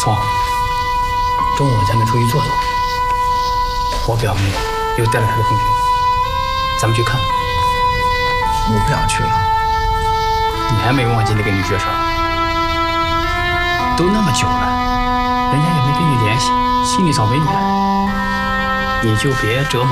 松，中午咱们出去坐坐。我表妹又带了她的同学，咱们去看。 我不想去了。 你还没忘记那个女学生？都那么久了，人家也没跟你联系，心里早没你了。你就别折磨